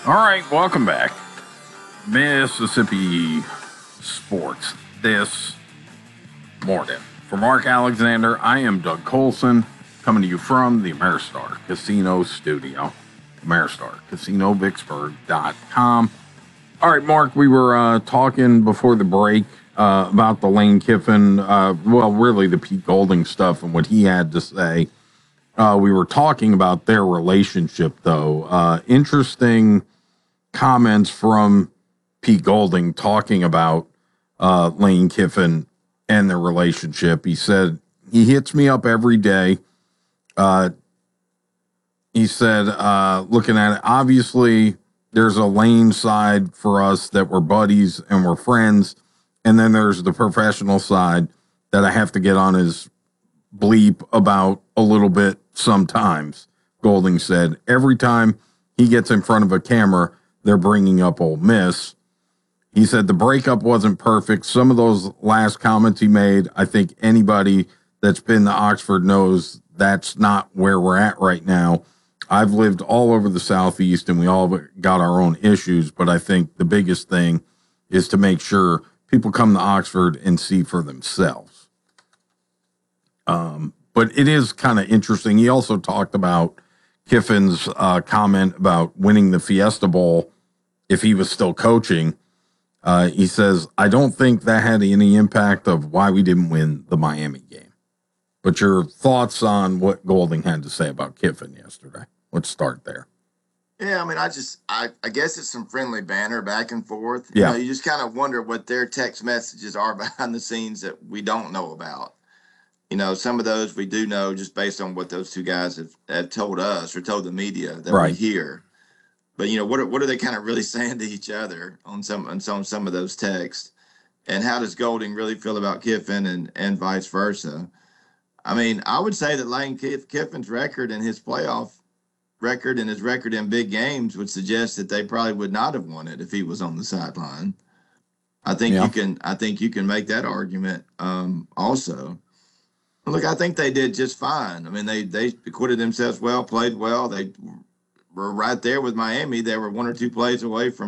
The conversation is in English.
All right, welcome back. Mississippi Sports this morning. For Mark Alexander, I am Doug Colson, coming to you from the Ameristar Casino Studio. Ameristar Casino, Vicksburg.com. All right, Mark, we were talking before the break about the Lane Kiffin, really the Pete Golding stuff and what he had to say. We were talking about their relationship, though. Interesting comments from Pete Golding talking about Lane Kiffin and their relationship. He said, he hits me up every day. He said, looking at it, obviously there's a Lane side for us that we're buddies and we're friends. And then there's the professional side that I have to get on his bleep about a little bit sometimes. Golding said, every time he gets in front of a camera, they're bringing up Ole Miss. He said the breakup wasn't perfect. Some of those last comments he made, I think anybody that's been to Oxford knows that's not where we're at right now. I've lived all over the Southeast and we all got our own issues, but I think the biggest thing is to make sure people come to Oxford and see for themselves. But it is kind of interesting. He also talked about Kiffin's comment about winning the Fiesta Bowl if he was still coaching. He says, I don't think that had any impact of why we didn't win the Miami game. But your thoughts on what Golding had to say about Kiffin yesterday? Let's start there. Yeah, I mean, I guess it's some friendly banter back and forth. Yeah. You just kind of wonder what their text messages are behind the scenes that we don't know about. Some of those we do know just based on what those two guys have told us or told the media that we hear. But what are they kind of really saying to each other on some of those texts? And how does Golding really feel about Kiffin and vice versa? I mean, I would say that Lane Kiffin's record and his playoff record and his record in big games would suggest that they probably would not have won it if he was on the sideline. I think you can make that argument also. Look, I think they did just fine. I mean, they acquitted themselves well, played well. They were right there with Miami. They were one or two plays away from